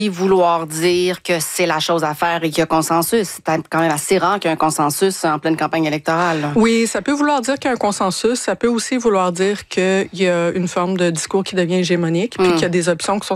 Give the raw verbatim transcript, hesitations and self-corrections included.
vouloir dire que c'est la chose à faire et qu'il y a consensus. C'est quand même assez rare qu'il y ait un consensus en pleine campagne électorale. Oui, ça peut vouloir dire qu'il y a un consensus. Ça peut aussi vouloir dire qu'il y a une forme de discours qui devient hégémonique, puis mm. qu'il y a des options qui sont